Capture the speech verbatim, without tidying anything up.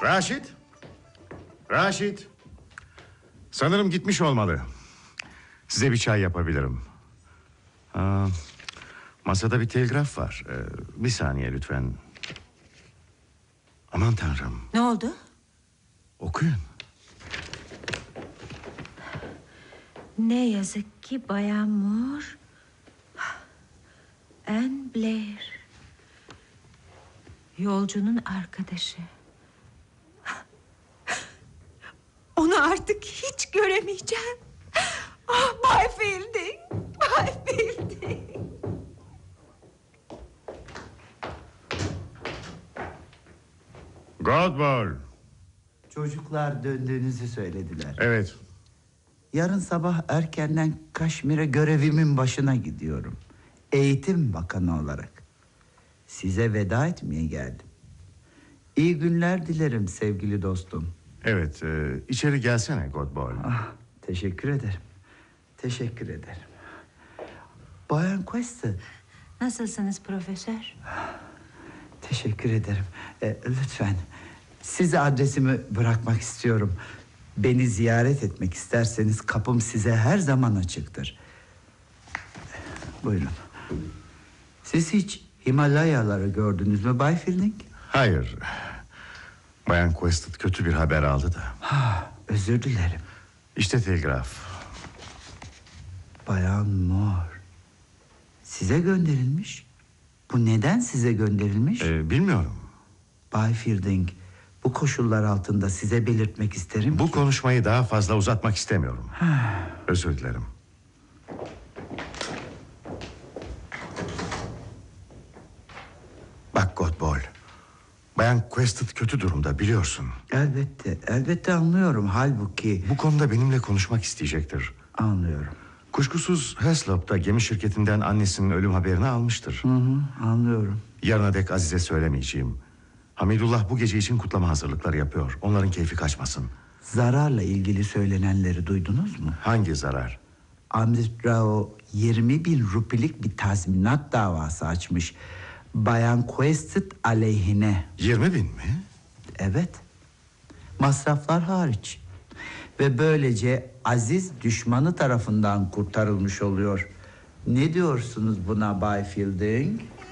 Raşit. Raşit. Sanırım gitmiş olmalı. Size bir çay yapabilirim. Aa, masada bir telgraf var. Ee, bir saniye lütfen. Aman tanrım. Ne oldu? Okuyun. Ne yazık ki Bayan Moore, Anne Blair, yolcunun arkadaşı. Onu artık hiç göremeyeceğim. Ah, Bay Fielding, Bay Fielding. Godball. Çocuklar döndüğünüzü söylediler. Evet. Yarın sabah erkenden Kaşmir'e görevimin başına gidiyorum. Eğitim Bakanı olarak. Size veda etmeye geldim. İyi günler dilerim sevgili dostum. Evet, e, içeri gelsene Godball. Ah, teşekkür ederim. Teşekkür ederim. Bayan Queste. Nasılsınız profesör? Teşekkür ederim. Ee, lütfen size adresimi bırakmak istiyorum. Beni ziyaret etmek isterseniz kapım size her zaman açıktır. Buyurun. Siz hiç Himalayaları gördünüz mü Bay Fielding? Hayır. Bayan Quested kötü bir haber aldı da. Ha, özür dilerim. İşte telgraf. Bayan Moore size gönderilmiş. Bu neden size gönderilmiş? Ee, bilmiyorum. Bay Fielding, bu koşullar altında size belirtmek isterim Bu ki... konuşmayı daha fazla uzatmak istemiyorum. Özür dilerim. Bak Godball. Bayan Quested kötü durumda biliyorsun. Elbette, elbette anlıyorum. Halbuki... Bu konuda benimle konuşmak isteyecektir. Anlıyorum. Kuşkusuz Heslop'ta gemi şirketinden annesinin ölüm haberini almıştır. Hı hı, anlıyorum. Yarına dek Azize söylemeyeceğim. Hamidullah bu gece için kutlama hazırlıkları yapıyor. Onların keyfi kaçmasın. Zararla ilgili söylenenleri duydunuz mu? Hangi zarar? Amrao yirmi bin rupilik bir tazminat davası açmış. Bayan Quested aleyhine. Yirmi bin mi? Evet. Masraflar hariç. Ve böylece Aziz düşmanı tarafından kurtarılmış oluyor. Ne diyorsunuz buna Bay Fielding?